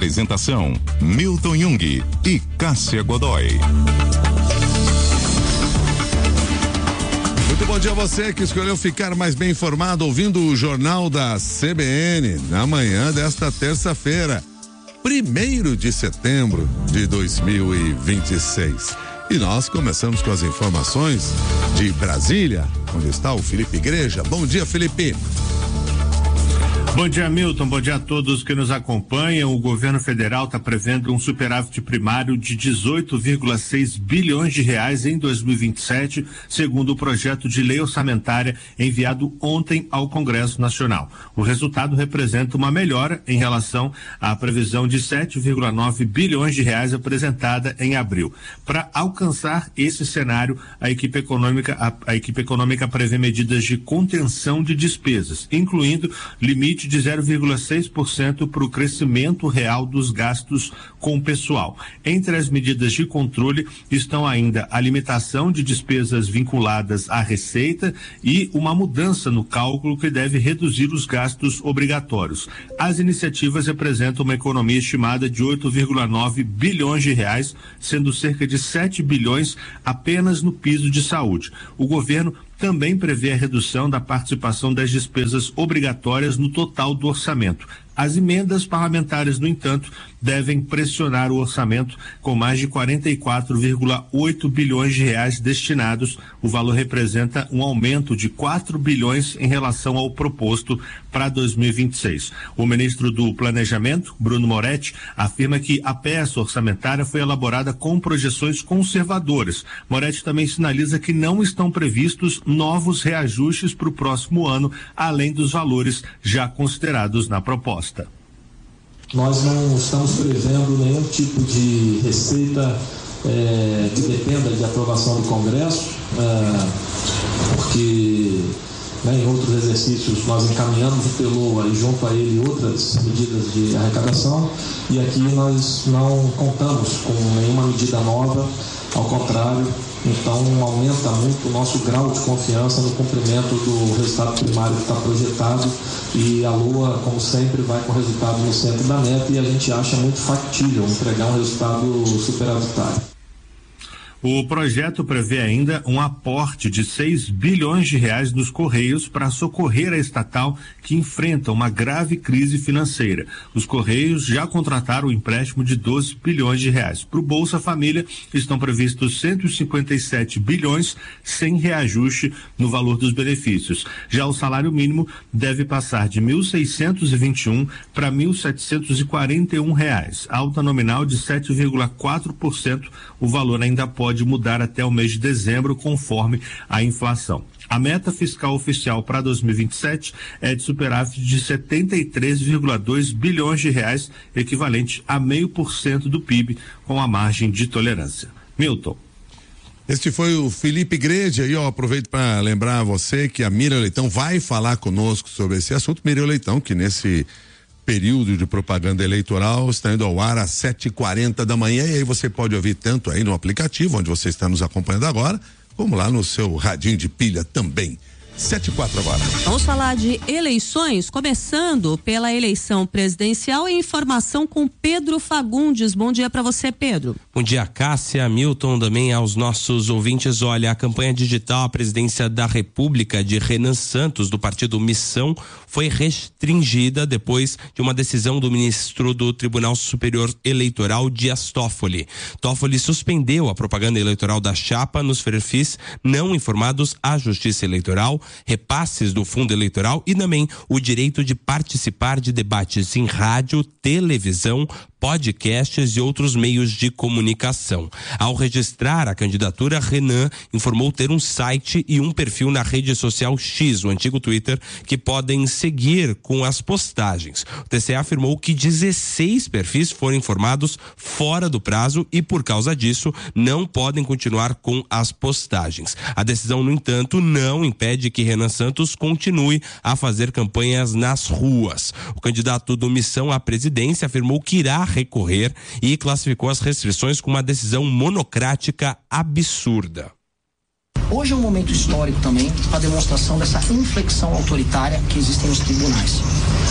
Apresentação: Milton Jung e Cássia Godoy. Muito bom dia a você que escolheu ficar mais bem informado ouvindo o Jornal da CBN na manhã desta terça-feira, 1º de setembro de 2026. E nós começamos com as informações de Brasília, onde está o Felipe Igreja. Bom dia, Felipe. Bom dia, Milton. Bom dia a todos que nos acompanham. O governo federal está prevendo um superávit primário de 18,6 bilhões de reais em 2027, segundo o projeto de lei orçamentária enviado ontem ao Congresso Nacional. O resultado representa uma melhora em relação à previsão de 7,9 bilhões de reais apresentada em abril. Para alcançar esse cenário, a equipe econômica prevê medidas de contenção de despesas, incluindo limite de 0,6% para o crescimento real dos gastos com o pessoal. Entre as medidas de controle estão ainda a limitação de despesas vinculadas à receita e uma mudança no cálculo que deve reduzir os gastos obrigatórios. As iniciativas representam uma economia estimada de 8,9 bilhões de reais, sendo cerca de 7 bilhões apenas no piso de saúde. O governo também prevê a redução da participação das despesas obrigatórias no total do orçamento. As emendas parlamentares, no entanto, devem pressionar o orçamento com mais de 44,8 bilhões de reais destinados. O valor representa um aumento de 4 bilhões em relação ao proposto para 2026. O ministro do Planejamento, Bruno Moretti, afirma que a peça orçamentária foi elaborada com projeções conservadoras. Moretti também sinaliza que não estão previstos novos reajustes para o próximo ano, além dos valores já considerados na proposta. Nós não estamos prevendo nenhum tipo de receita que dependa de aprovação do Congresso, porque em outros exercícios nós encaminhamos o PELOA e junto a ele outras medidas de arrecadação, e aqui nós não contamos com nenhuma medida nova, ao contrário, então aumenta muito o nosso grau de confiança no cumprimento do resultado primário que está projetado, e a LOA, como sempre, vai com o resultado no centro da meta, e a gente acha muito factível entregar um resultado superavitário. O projeto prevê ainda um aporte de 6 bilhões de reais nos Correios para socorrer a estatal que enfrenta uma grave crise financeira. Os Correios já contrataram um empréstimo de 12 bilhões de reais. Para o Bolsa Família estão previstos 157 bilhões sem reajuste no valor dos benefícios. Já o salário mínimo deve passar de 1.621 para 1.741 reais. Alta nominal de 7,4%. O valor ainda pode mudar até o mês de dezembro, conforme a inflação. A meta fiscal oficial para 2027 é de superávit de 73,2 bilhões de reais, equivalente a 0,5% do PIB, com a margem de tolerância. Milton. Este foi o Felipe Igreja, e eu aproveito para lembrar a você que a Miriam Leitão vai falar conosco sobre esse assunto. Miriam Leitão, que nesse período de propaganda eleitoral está indo ao ar às 7h40 da manhã, e aí você pode ouvir tanto aí no aplicativo onde você está nos acompanhando agora, como lá no seu radinho de pilha também. 7h04 agora. Vamos falar de eleições, começando pela eleição presidencial, e informação com Pedro Fagundes. Bom dia para você, Pedro. Bom dia, Cássia, Milton, também aos nossos ouvintes. Olha, a campanha digital à presidência da República de Renan Santos, do partido Missão, foi restringida depois de uma decisão do ministro do Tribunal Superior Eleitoral, Dias Toffoli. Toffoli suspendeu a propaganda eleitoral da chapa nos perfis não informados à Justiça Eleitoral, repasses do fundo eleitoral e também o direito de participar de debates em rádio, televisão, podcasts e outros meios de comunicação. Ao registrar a candidatura, Renan informou ter um site e um perfil na rede social X, o antigo Twitter, que podem seguir com as postagens. O TCE afirmou que 16 perfis foram informados fora do prazo e, por causa disso, não podem continuar com as postagens. A decisão, no entanto, não impede que Renan Santos continue a fazer campanhas nas ruas. O candidato do Missão à presidência afirmou que irá recorrer e classificou as restrições como uma decisão monocrática absurda. Hoje é um momento histórico também para a demonstração dessa inflexão autoritária que existe nos tribunais.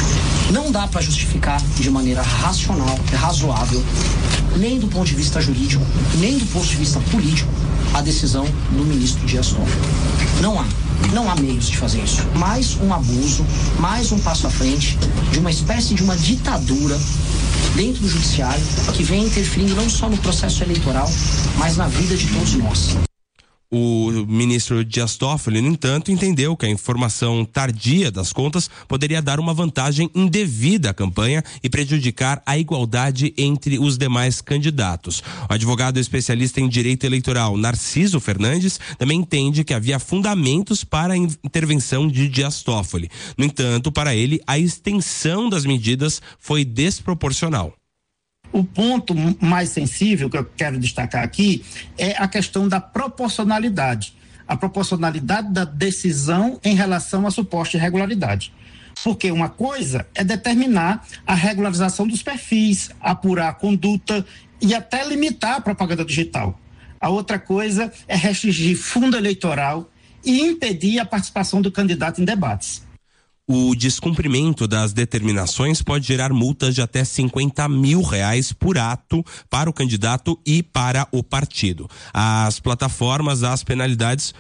Não dá para justificar de maneira racional, razoável, nem do ponto de vista jurídico, nem do ponto de vista político, a decisão do ministro Dias Toffoli. Não há meios de fazer isso. Mais um abuso, mais um passo à frente de uma espécie de uma ditadura dentro do judiciário que vem interferindo não só no processo eleitoral, mas na vida de todos nós. O ministro Dias Toffoli, no entanto, entendeu que a informação tardia das contas poderia dar uma vantagem indevida à campanha e prejudicar a igualdade entre os demais candidatos. O advogado especialista em direito eleitoral, Narciso Fernandes, também entende que havia fundamentos para a intervenção de Dias Toffoli. No entanto, para ele, a extensão das medidas foi desproporcional. O ponto mais sensível que eu quero destacar aqui é a questão da proporcionalidade. A proporcionalidade da decisão em relação à suposta irregularidade. Porque uma coisa é determinar a regularização dos perfis, apurar a conduta e até limitar a propaganda digital. A outra coisa é restringir fundo eleitoral e impedir a participação do candidato em debates. O descumprimento das determinações pode gerar multas de até R$50 mil por ato para o candidato e para o partido. Para as plataformas, as penalidades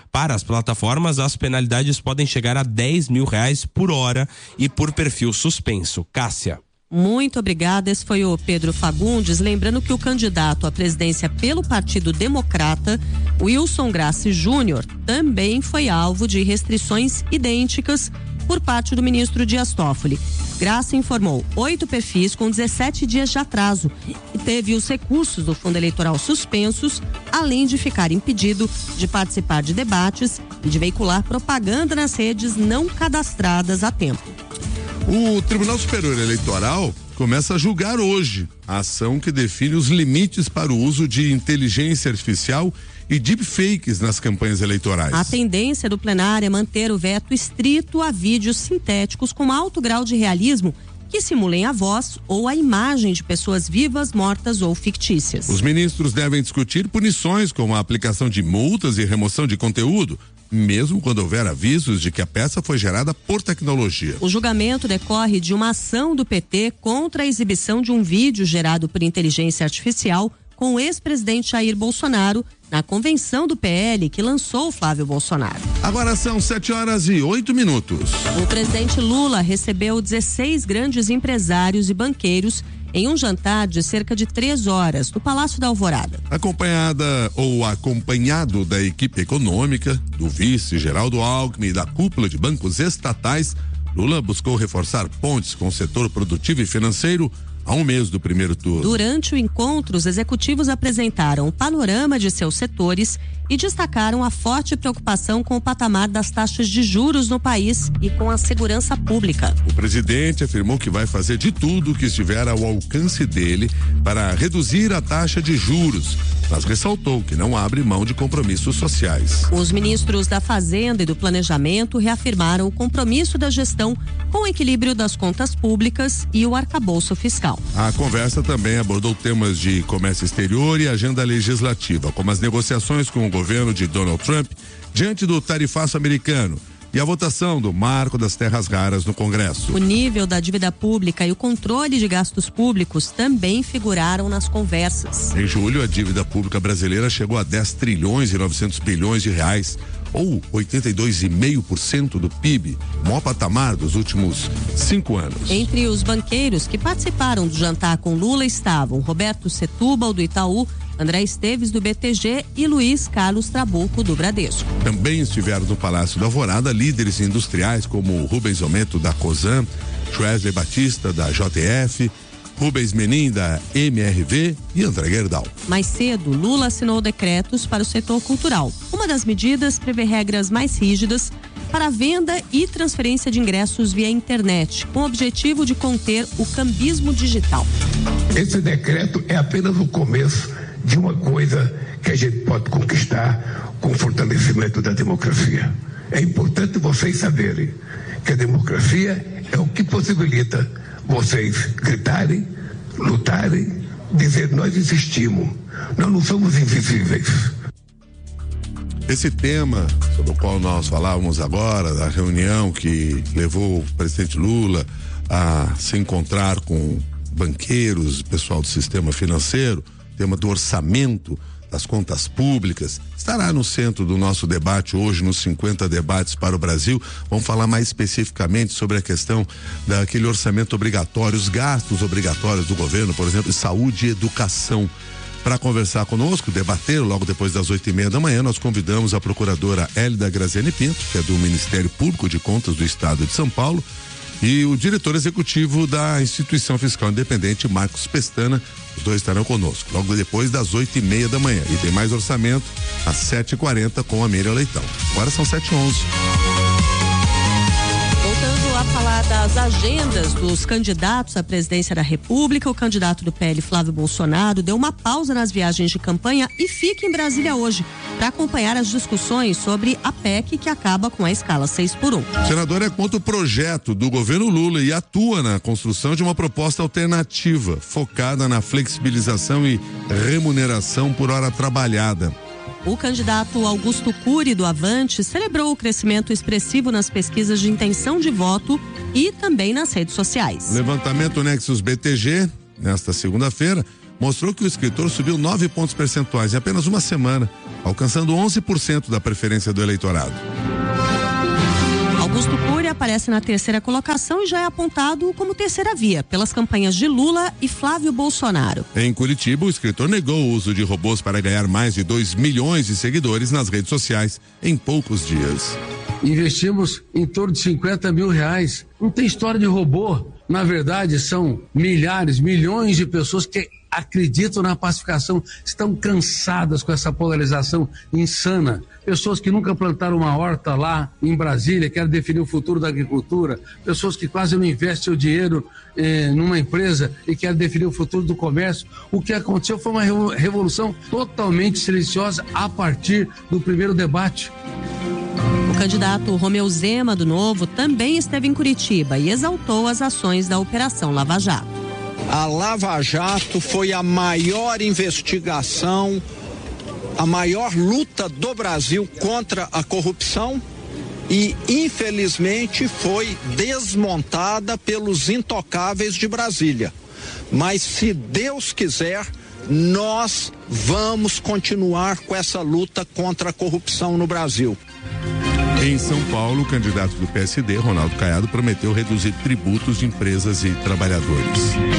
podem chegar a R$10 mil por hora e por perfil suspenso. Cássia. Muito obrigada, esse foi o Pedro Fagundes, lembrando que o candidato à presidência pelo Partido Democrata, Wilson Grassi Júnior, também foi alvo de restrições idênticas por parte do ministro Dias Toffoli. Grassi informou 8 perfis com 17 dias de atraso e teve os recursos do fundo eleitoral suspensos, além de ficar impedido de participar de debates e de veicular propaganda nas redes não cadastradas a tempo. O Tribunal Superior Eleitoral começa a julgar hoje a ação que define os limites para o uso de inteligência artificial e deepfakes nas campanhas eleitorais. A tendência do plenário é manter o veto estrito a vídeos sintéticos com alto grau de realismo que simulem a voz ou a imagem de pessoas vivas, mortas ou fictícias. Os ministros devem discutir punições como a aplicação de multas e remoção de conteúdo, mesmo quando houver avisos de que a peça foi gerada por tecnologia. O julgamento decorre de uma ação do PT contra a exibição de um vídeo gerado por inteligência artificial com o ex-presidente Jair Bolsonaro na convenção do PL que lançou Flávio Bolsonaro. Agora são 7:08. O presidente Lula recebeu 16 grandes empresários e banqueiros em um jantar de cerca de 3 horas no Palácio da Alvorada. Acompanhado da equipe econômica, do vice Geraldo Alckmin e da cúpula de bancos estatais, Lula buscou reforçar pontes com o setor produtivo e financeiro a um mês do primeiro turno. Durante o encontro, os executivos apresentaram o panorama de seus setores e destacaram a forte preocupação com o patamar das taxas de juros no país e com a segurança pública. O presidente afirmou que vai fazer de tudo o que estiver ao alcance dele para reduzir a taxa de juros, mas ressaltou que não abre mão de compromissos sociais. Os ministros da Fazenda e do Planejamento reafirmaram o compromisso da gestão com o equilíbrio das contas públicas e o arcabouço fiscal. A conversa também abordou temas de comércio exterior e agenda legislativa, como as negociações com o governo de Donald Trump diante do tarifaço americano e a votação do Marco das Terras Raras no Congresso. O nível da dívida pública e o controle de gastos públicos também figuraram nas conversas. Em julho, a dívida pública brasileira chegou a 10 trilhões e 900 bilhões de reais, ou 82,5% do PIB, maior patamar dos últimos 5 anos. Entre os banqueiros que participaram do jantar com Lula estavam Roberto Setúbal, do Itaú, André Esteves, do BTG e Luiz Carlos Trabuco, do Bradesco. Também estiveram no Palácio da Alvorada líderes industriais como Rubens Ometo, da Cosan, Wesley Batista, da JF, Rubens Menin, da MRV e André Gerdau. Mais cedo, Lula assinou decretos para o setor cultural. Uma das medidas prevê regras mais rígidas para a venda e transferência de ingressos via internet, com o objetivo de conter o cambismo digital. Esse decreto é apenas o começo de uma coisa que a gente pode conquistar com o fortalecimento da democracia. É importante vocês saberem que a democracia é o que possibilita vocês gritarem, lutarem, dizer nós existimos, nós não somos invisíveis. Esse tema sobre o qual nós falávamos agora, da reunião que levou o presidente Lula a se encontrar com banqueiros, pessoal do sistema financeiro, tema do orçamento, das contas públicas, estará no centro do nosso debate hoje, nos 50 debates para o Brasil. Vamos falar mais especificamente sobre a questão daquele orçamento obrigatório, os gastos obrigatórios do governo, por exemplo, saúde e educação. Para conversar conosco, debater logo depois das 8:30 da manhã, nós convidamos a procuradora Hélida Graziani Pinto, que é do Ministério Público de Contas do Estado de São Paulo, e o diretor executivo da Instituição Fiscal Independente, Marcos Pestana. Os dois estarão conosco logo depois das 8:30 da manhã. E tem mais orçamento às 7:40 com a Miriam Leitão. Agora são 7:11. Voltando a falar das agendas dos candidatos à presidência da República, o candidato do PL, Flávio Bolsonaro, deu uma pausa nas viagens de campanha e fica em Brasília hoje para acompanhar as discussões sobre a PEC que acaba com a escala 6x1. O senador é contra o projeto do governo Lula e atua na construção de uma proposta alternativa, focada na flexibilização e remuneração por hora trabalhada. O candidato Augusto Cury, do Avante, celebrou o crescimento expressivo nas pesquisas de intenção de voto e também nas redes sociais. O levantamento Nexus BTG, nesta segunda-feira, mostrou que o escritor subiu 9 pontos percentuais em apenas uma semana, alcançando 11% da preferência do eleitorado. Augusto Cury aparece na terceira colocação e já é apontado como terceira via pelas campanhas de Lula e Flávio Bolsonaro. Em Curitiba, o escritor negou o uso de robôs para ganhar mais de 2 milhões de seguidores nas redes sociais em poucos dias. Investimos em torno de R$50 mil. Não tem história de robô. Na verdade, são milhares, milhões de pessoas que acreditam na pacificação, estão cansadas com essa polarização insana. Pessoas que nunca plantaram uma horta lá em Brasília, querem definir o futuro da agricultura. Pessoas que quase não investem o dinheiro numa empresa e querem definir o futuro do comércio. O que aconteceu foi uma revolução totalmente silenciosa a partir do primeiro debate. O candidato Romeu Zema, do Novo, também esteve em Curitiba e exaltou as ações da Operação Lava Jato. A Lava Jato foi a maior investigação, a maior luta do Brasil contra a corrupção e, infelizmente, foi desmontada pelos intocáveis de Brasília. Mas, se Deus quiser, nós vamos continuar com essa luta contra a corrupção no Brasil. Em São Paulo, o candidato do PSD, Ronaldo Caiado, prometeu reduzir tributos de empresas e trabalhadores.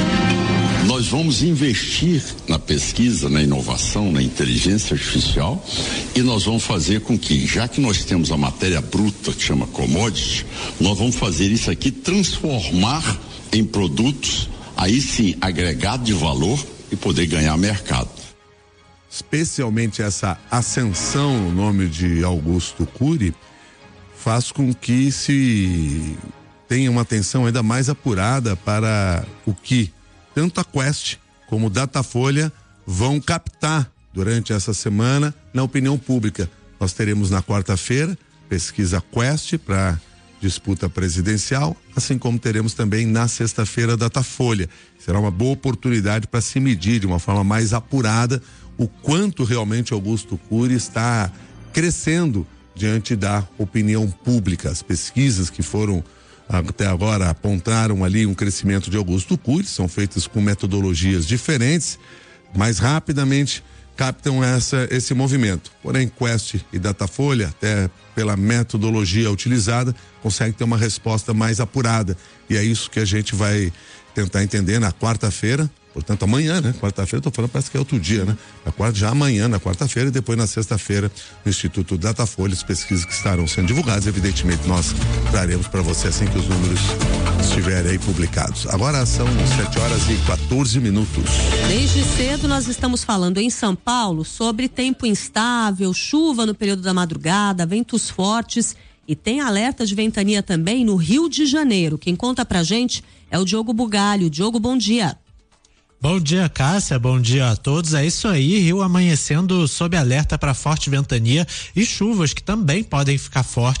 Nós vamos investir na pesquisa, na inovação, na inteligência artificial e nós vamos fazer com que, já que nós temos a matéria bruta que chama commodity, nós vamos fazer isso aqui transformar em produtos, aí sim, agregado de valor e poder ganhar mercado. Especialmente essa ascensão no nome de Augusto Cury faz com que se tenha uma atenção ainda mais apurada para o que tanto a Quest como o Datafolha vão captar durante essa semana na opinião pública. Nós teremos na quarta-feira pesquisa Quest para disputa presidencial, assim como teremos também na sexta-feira Datafolha. Será uma boa oportunidade para se medir de uma forma mais apurada o quanto realmente Augusto Cury está crescendo diante da opinião pública. As pesquisas que foram até agora apontaram ali um crescimento de Augusto Cury, são feitas com metodologias diferentes, mais rapidamente captam esse movimento. Porém, Quest e Datafolha, até pela metodologia utilizada, conseguem ter uma resposta mais apurada. E é isso que a gente vai tentar entender na quarta-feira. Portanto, amanhã, né? Quarta-feira, estou falando, parece que é outro dia, né? Já amanhã, na quarta-feira, e depois na sexta-feira, no Instituto Datafolha, as pesquisas que estarão sendo divulgadas, evidentemente, nós traremos para você assim que os números estiverem aí publicados. Agora são 7h14. Desde cedo nós estamos falando em São Paulo sobre tempo instável, chuva no período da madrugada, ventos fortes e tem alerta de ventania também no Rio de Janeiro. Quem conta pra gente é o Diogo Bugalho. Diogo, bom dia. Bom dia, Cássia, bom dia a todos. É isso aí, Rio amanhecendo sob alerta para forte ventania e chuvas que também podem ficar fortes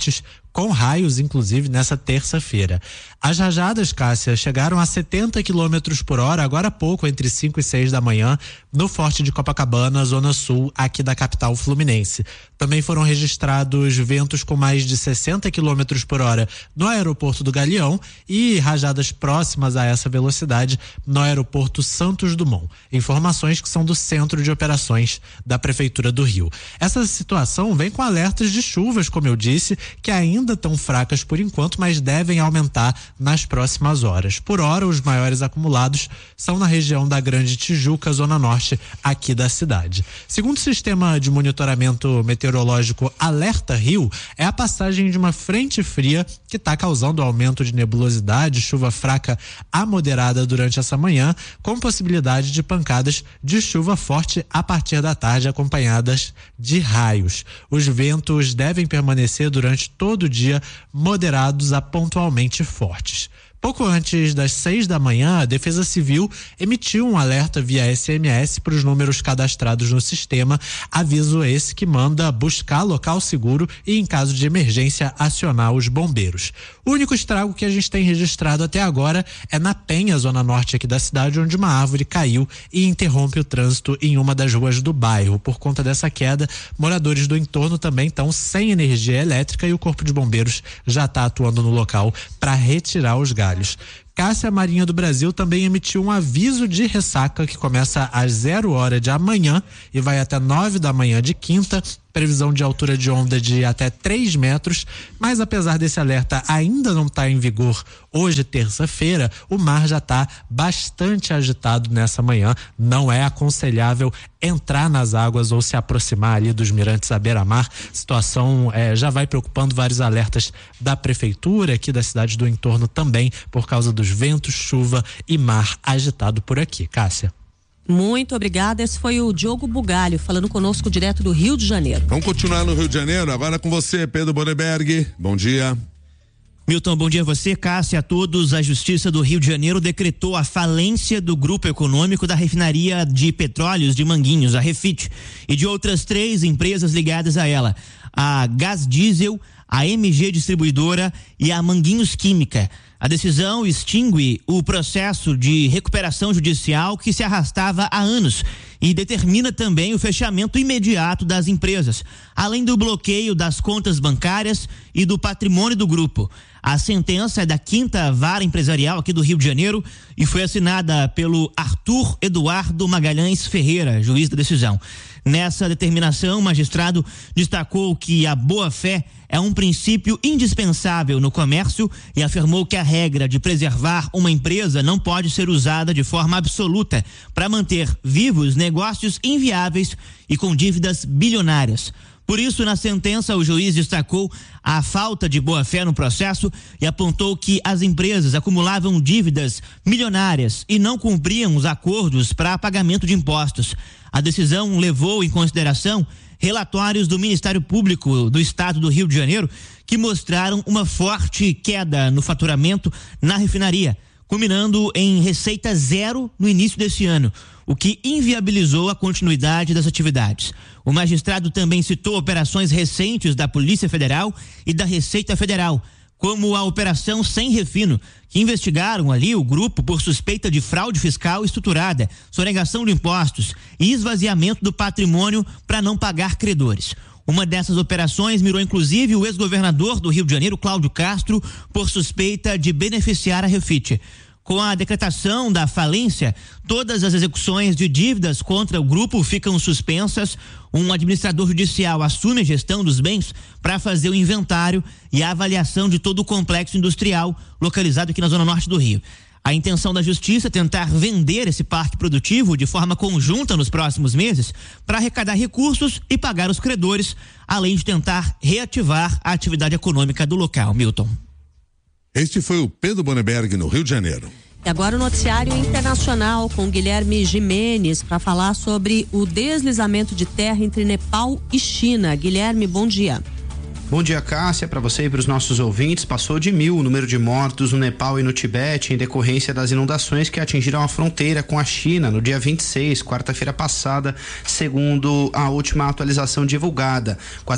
com raios, inclusive, nessa terça-feira. As rajadas, Cássia, chegaram a 70 km por hora, agora há pouco, entre 5 e 6 da manhã, no Forte de Copacabana, zona sul, aqui da capital fluminense. Também foram registrados ventos com mais de 60 km por hora no aeroporto do Galeão e rajadas próximas a essa velocidade no aeroporto Santos Dumont. Informações que são do Centro de Operações da Prefeitura do Rio. Essa situação vem com alertas de chuvas, como eu disse, que ainda estão fracas por enquanto, mas devem aumentar nas próximas horas. Por hora, os maiores acumulados são na região da Grande Tijuca, zona norte aqui da cidade. Segundo o sistema de monitoramento meteorológico Alerta Rio, é a passagem de uma frente fria que está causando aumento de nebulosidade, chuva fraca a moderada durante essa manhã, com possibilidade de pancadas de chuva forte a partir da tarde, acompanhadas de raios. Os ventos devem permanecer durante todo o dia moderados a pontualmente fortes. Pouco antes das 6 da manhã, a Defesa Civil emitiu um alerta via SMS para os números cadastrados no sistema, aviso esse que manda buscar local seguro e, em caso de emergência, acionar os bombeiros. O único estrago que a gente tem registrado até agora é na Penha, zona norte aqui da cidade, onde uma árvore caiu e interrompe o trânsito em uma das ruas do bairro. Por conta dessa queda, moradores do entorno também estão sem energia elétrica e o Corpo de Bombeiros já está atuando no local para retirar os galhos. Cássia, Marinha do Brasil também emitiu um aviso de ressaca que começa às 0h de amanhã e vai até 9 da manhã de quinta. Previsão de altura de onda de até 3 metros, mas apesar desse alerta ainda não estar em vigor hoje, terça-feira, o mar já está bastante agitado nessa manhã. Não é aconselhável entrar nas águas ou se aproximar ali dos mirantes à beira-mar. Situação já vai preocupando, vários alertas da prefeitura aqui da cidade do entorno também, por causa dos ventos, chuva e mar agitado por aqui. Cássia. Muito obrigada, esse foi o Diogo Bugalho falando conosco direto do Rio de Janeiro. Vamos continuar no Rio de Janeiro, agora com você, Pedro Boneberg. Bom dia. Milton, bom dia a você, Cássia, a todos. A Justiça do Rio de Janeiro decretou a falência do grupo econômico da refinaria de petróleos de Manguinhos, a Refit, e de outras 3 empresas ligadas a ela, a Gás Diesel, a MG Distribuidora e a Manguinhos Química. A decisão extingue o processo de recuperação judicial que se arrastava há anos e determina também o fechamento imediato das empresas, além do bloqueio das contas bancárias e do patrimônio do grupo. A sentença é da 5ª Vara Empresarial aqui do Rio de Janeiro e foi assinada pelo Arthur Eduardo Magalhães Ferreira, juiz da decisão. Nessa determinação, o magistrado destacou que a boa-fé é um princípio indispensável no comércio e afirmou que a regra de preservar uma empresa não pode ser usada de forma absoluta para manter vivos negócios inviáveis e com dívidas bilionárias. Por isso, na sentença, o juiz destacou a falta de boa-fé no processo e apontou que as empresas acumulavam dívidas milionárias e não cumpriam os acordos para pagamento de impostos. A decisão levou em consideração relatórios do Ministério Público do Estado do Rio de Janeiro que mostraram uma forte queda no faturamento na refinaria, culminando em receita zero no início desse ano, o que inviabilizou a continuidade das atividades. O magistrado também citou operações recentes da Polícia Federal e da Receita Federal, como a Operação Sem Refino, que investigaram ali o grupo por suspeita de fraude fiscal estruturada, sonegação de impostos e esvaziamento do patrimônio para não pagar credores. Uma dessas operações mirou inclusive o ex-governador do Rio de Janeiro, Cláudio Castro, por suspeita de beneficiar a Refit. Com a decretação da falência, todas as execuções de dívidas contra o grupo ficam suspensas. Um administrador judicial assume a gestão dos bens para fazer o inventário e a avaliação de todo o complexo industrial localizado aqui na zona norte do Rio. A intenção da justiça é tentar vender esse parque produtivo de forma conjunta nos próximos meses para arrecadar recursos e pagar os credores, além de tentar reativar a atividade econômica do local. Milton. Este foi o Pedro Boneberg no Rio de Janeiro. E agora o noticiário internacional com Guilherme Jimenez para falar sobre o deslizamento de terra entre Nepal e China. Guilherme, bom dia. Bom dia, Cássia, para você e para os nossos ouvintes. Passou de 1.000 o número de mortos no Nepal e no Tibete em decorrência das inundações que atingiram a fronteira com a China no dia 26, quarta-feira passada, segundo a última atualização divulgada.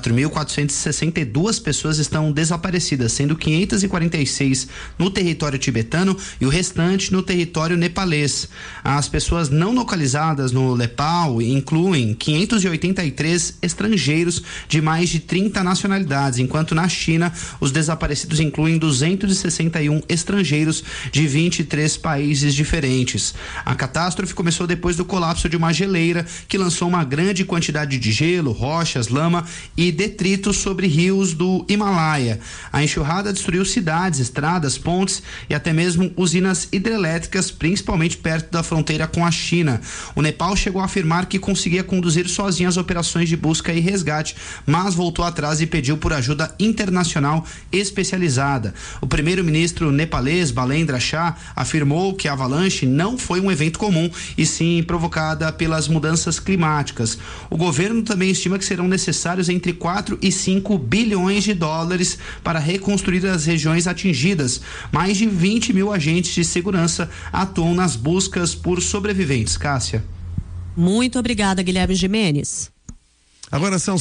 4.462 pessoas estão desaparecidas, sendo 546 no território tibetano e o restante no território nepalês. As pessoas não localizadas no Nepal incluem 583 estrangeiros de mais de 30 nacionalidades, enquanto na China os desaparecidos incluem 261 estrangeiros de 23 países diferentes. A catástrofe começou depois do colapso de uma geleira que lançou uma grande quantidade de gelo, rochas, lama e detritos sobre rios do Himalaia. A enxurrada destruiu cidades, estradas, pontes e até mesmo usinas hidrelétricas, principalmente perto da fronteira com a China. O Nepal chegou a afirmar que conseguia conduzir sozinho as operações de busca e resgate, mas voltou atrás e pediu por ajuda internacional especializada. O primeiro-ministro nepalês, Balendra Shah, afirmou que a avalanche não foi um evento comum e sim provocada pelas mudanças climáticas. O governo também estima que serão necessários entre 4 e 5 bilhões de dólares para reconstruir as regiões atingidas. Mais de 20 mil agentes de segurança atuam nas buscas por sobreviventes. Cássia. Muito obrigada, Guilherme Gimenez. Agora são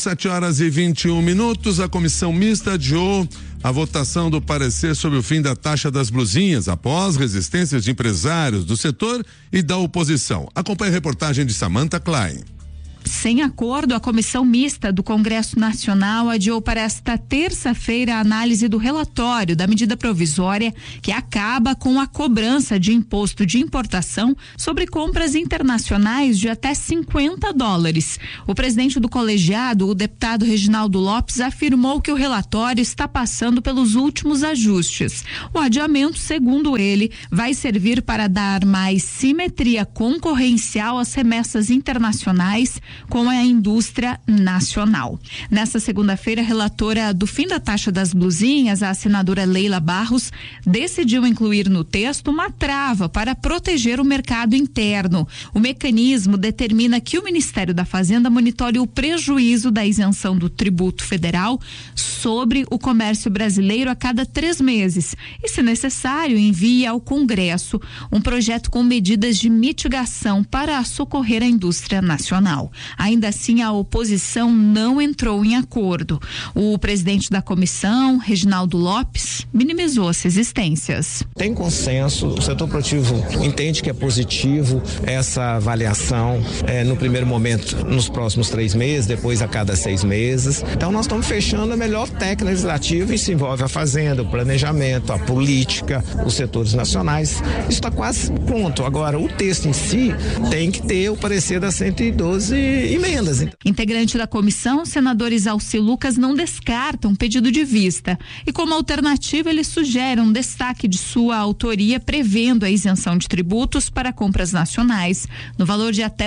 7h21. A comissão mista adiou a votação do parecer sobre o fim da taxa das blusinhas após resistências de empresários do setor e da oposição. Acompanhe a reportagem de Samantha Klein. Sem acordo, a Comissão Mista do Congresso Nacional adiou para esta terça-feira a análise do relatório da medida provisória que acaba com a cobrança de imposto de importação sobre compras internacionais de até $50. O presidente do colegiado, o deputado Reginaldo Lopes, afirmou que o relatório está passando pelos últimos ajustes. O adiamento, segundo ele, vai servir para dar mais simetria concorrencial às remessas internacionais com a indústria nacional. Nesta segunda-feira, a relatora do fim da taxa das blusinhas, a senadora Leila Barros, decidiu incluir no texto uma trava para proteger o mercado interno. O mecanismo determina que o Ministério da Fazenda monitore o prejuízo da isenção do tributo federal sobre o comércio brasileiro a cada 3 meses e, se necessário, envie ao Congresso um projeto com medidas de mitigação para socorrer a indústria nacional. Ainda assim, a oposição não entrou em acordo. O presidente da comissão, Reginaldo Lopes, minimizou as resistências. Tem consenso, o setor produtivo entende que é positivo essa avaliação no primeiro momento, nos próximos 3 meses, depois a cada 6 meses. Então nós estamos fechando a melhor técnica legislativa e se envolve a fazenda, o planejamento, a política, os setores nacionais. Isso está quase pronto. Agora, o texto em si tem que ter o parecer das 112 emendas. Integrante da comissão, senadores Alci Lucas não descartam um pedido de vista e, como alternativa, ele sugere um destaque de sua autoria prevendo a isenção de tributos para compras nacionais no valor de até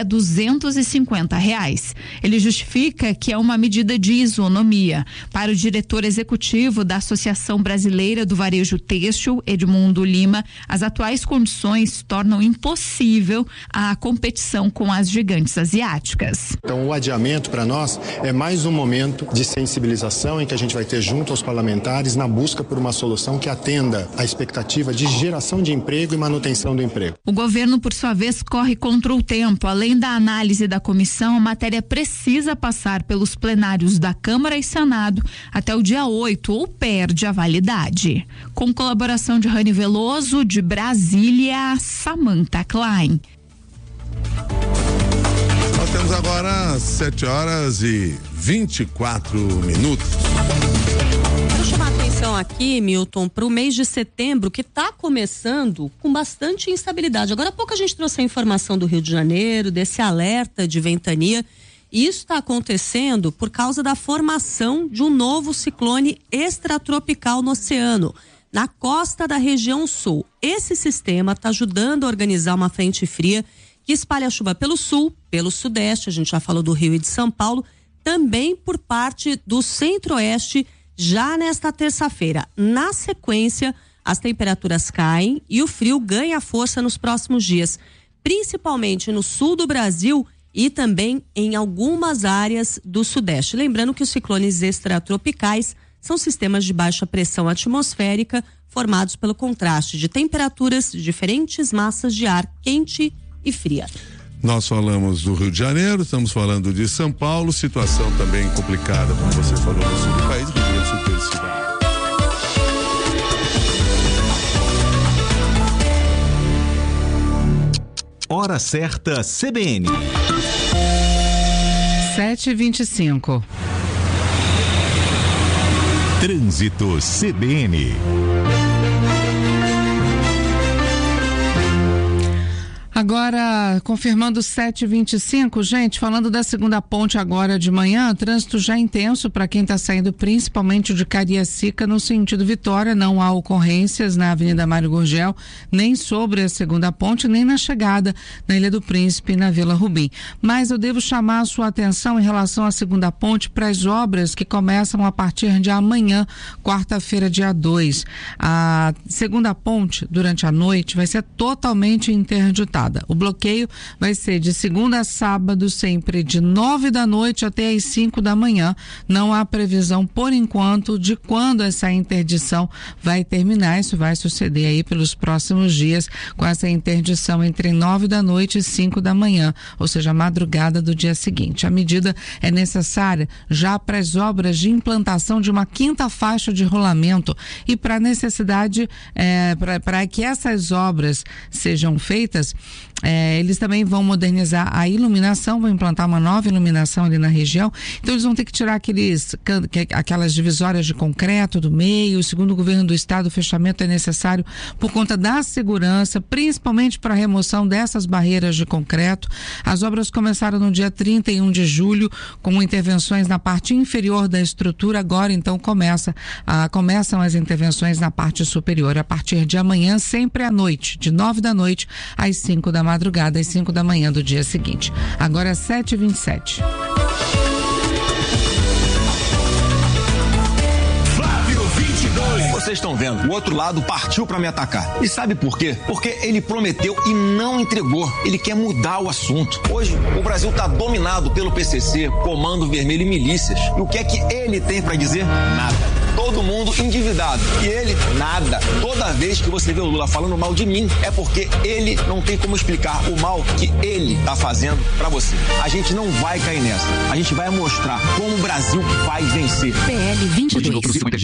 R$250. Ele justifica que é uma medida de isonomia. Para o diretor executivo da Associação Brasileira do Varejo Têxtil, Edmundo Lima, as atuais condições tornam impossível a competição com as gigantes asiáticas. Então, o adiamento para nós é mais um momento de sensibilização em que a gente vai ter junto aos parlamentares na busca por uma solução que atenda à expectativa de geração de emprego e manutenção do emprego. O governo, por sua vez, corre contra o tempo. Além da análise da comissão, a matéria precisa passar pelos plenários da Câmara e Senado até o dia 8 ou perde a validade. Com colaboração de Rani Veloso, de Brasília, Samantha Klein. Nós temos agora 7h24. Quero chamar a atenção aqui, Milton, para o mês de setembro, que está começando com bastante instabilidade. Agora há pouco a gente trouxe a informação do Rio de Janeiro, desse alerta de ventania. Isso está acontecendo por causa da formação de um novo ciclone extratropical no oceano, na costa da região sul. Esse sistema está ajudando a organizar uma frente fria que espalha a chuva pelo sul, pelo sudeste, a gente já falou do Rio e de São Paulo, também por parte do centro-oeste, já nesta terça-feira. Na sequência, as temperaturas caem e o frio ganha força nos próximos dias, principalmente no sul do Brasil e também em algumas áreas do sudeste. Lembrando que os ciclones extratropicais são sistemas de baixa pressão atmosférica formados pelo contraste de temperaturas de diferentes massas de ar quente e fria. Nós falamos do Rio de Janeiro, estamos falando de São Paulo, situação também complicada, como você falou, no sul do país, Rio Grande do Sul teve cidade. Hora certa, CBN. 7h25. Trânsito CBN. Agora, confirmando 7h25, gente, falando da segunda ponte agora de manhã, trânsito já intenso para quem está saindo principalmente de Cariacica no sentido Vitória. Não há ocorrências na Avenida Mário Gurgel, nem sobre a segunda ponte, nem na chegada na Ilha do Príncipe e na Vila Rubim. Mas eu devo chamar a sua atenção em relação à segunda ponte para as obras que começam a partir de amanhã, quarta-feira, dia 2. A segunda ponte, durante a noite, vai ser totalmente interditada. O bloqueio vai ser de segunda a sábado, sempre de 9 da noite até as 5 da manhã. Não há previsão, por enquanto, de quando essa interdição vai terminar. Isso vai suceder aí pelos próximos dias, com essa interdição entre 9 da noite e 5 da manhã, ou seja, a madrugada do dia seguinte. A medida é necessária já para as obras de implantação de uma quinta faixa de rolamento e para a necessidade, para que essas obras sejam feitas, eles também vão modernizar a iluminação, vão implantar uma nova iluminação ali na região. Então eles vão ter que tirar aquelas divisórias de concreto do meio. Segundo o governo do estado, o fechamento é necessário por conta da segurança, principalmente para a remoção dessas barreiras de concreto. As obras começaram no dia 31 de julho, com intervenções na parte inferior da estrutura. Agora, então, começam as intervenções na parte superior. A partir de amanhã, sempre à noite, de 9 da noite às 5 da madrugada, às 5 da manhã do dia seguinte. Agora 7h27. Vocês estão vendo, o outro lado partiu para me atacar. E sabe por quê? Porque ele prometeu e não entregou. Ele quer mudar o assunto. Hoje, o Brasil está dominado pelo PCC, Comando Vermelho e milícias. E o que é que ele tem para dizer? Nada. Todo mundo endividado. E ele, nada. Toda vez que você vê o Lula falando mal de mim, é porque ele não tem como explicar o mal que ele tá fazendo para você. A gente não vai cair nessa. A gente vai mostrar como o Brasil vai vencer. PL 22.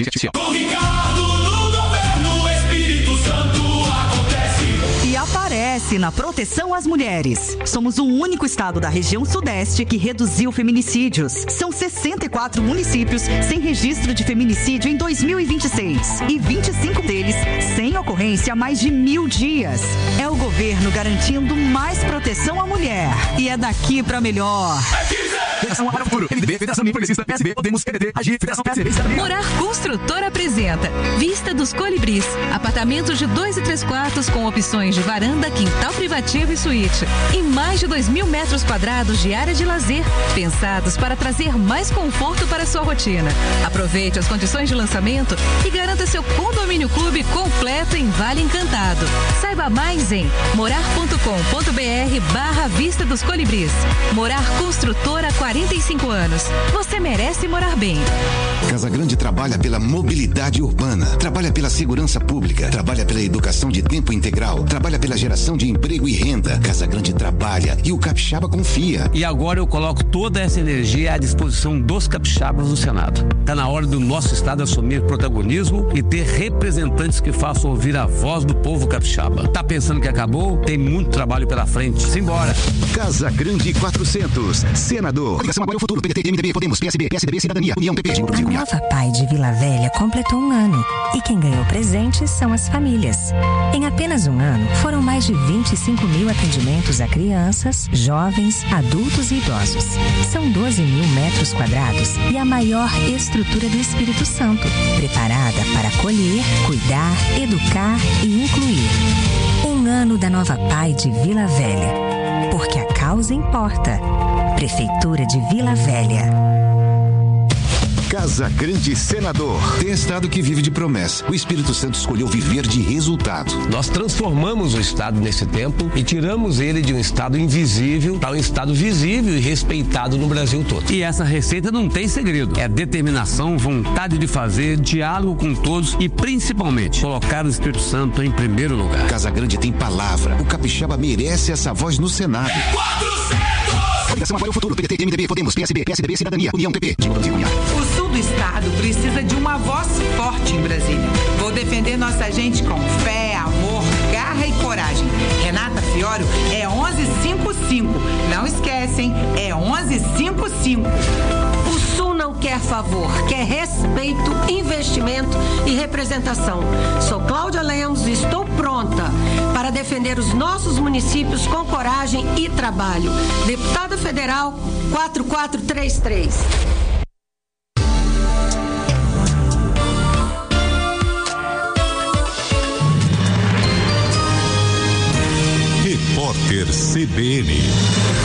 E aparece na proteção às mulheres. Somos o único estado da região sudeste que reduziu feminicídios. São 64 municípios sem registro de feminicídio em 2026 e 25 deles sem ocorrência há mais de 1000 dias. É o governo garantindo mais proteção à mulher. E é daqui pra melhor. Federação para o Futuro. MDB, Federação Progressista, PSB, Podemos, PDT, AGI, Federação PSB. Morar Construtora apresenta Vista dos Colibris. Apartamentos de 2 e 3 quartos com opções de varanda, quintal privativo e suíte. E mais de 2.000 metros quadrados de área de lazer, pensados para trazer mais conforto para a sua rotina. Aproveite as condições de lançamento e garanta seu condomínio clube completo em Vale Encantado. Saiba mais em morar.com.br/Vista dos Colibris. Morar Construtora há 45 anos. Você merece morar bem. Casa Grande trabalha pela mobilidade urbana, trabalha pela segurança pública, trabalha pela educação de tempo integral, trabalha pela geração de emprego e renda. Casa Grande trabalha e o capixaba confia. E agora eu coloco toda essa energia à disposição dos capixabas no Senado. Está na hora do nosso estado assumir protagonismo e ter representantes que façam ouvir a voz do povo capixaba. Tá pensando que acabou? Tem muito trabalho pela frente. Simbora. Casa Grande 400, senador. Ligação agora é o futuro. PDT, MDB, Podemos, PSB, PSDB, Cidadania, União, PP. A Nova Pai de Vila Velha completou 1 ano. E quem ganhou presentes são as famílias. Em apenas 1 ano, foram mais de 25.000 atendimentos a crianças, jovens, adultos e idosos. São 12.000 metros quadrados e a maior estrutura do Espírito Santo, preparada para acolher, cuidar, educar e incluir. 1 ano da Nova Pai de Vila Velha. Porque a causa importa. Prefeitura de Vila Velha. Casa Grande Senador. Tem estado que vive de promessa. O Espírito Santo escolheu viver de resultado. Nós transformamos o estado nesse tempo e tiramos ele de um estado invisível para um estado visível e respeitado no Brasil todo. E essa receita não tem segredo. É determinação, vontade de fazer, diálogo com todos e principalmente colocar o Espírito Santo em primeiro lugar. Casa Grande tem palavra. O capixaba merece essa voz no Senado. 400! Coligação Apoio ao Futuro, PDT, MDB, Podemos, PSB, PSDB, Cidadania, União, PP. O sul do estado precisa de uma voz forte em Brasília. Vou defender nossa gente com fé, amor, garra e coragem. Renata Fiório é 1155. Não esquecem, é 1155. O Sul não quer favor, quer respeito, investimento e representação. Sou Cláudia Lemos e estou pronta para defender os nossos municípios com coragem e trabalho. Deputada Federal 4433. Repórter CBN.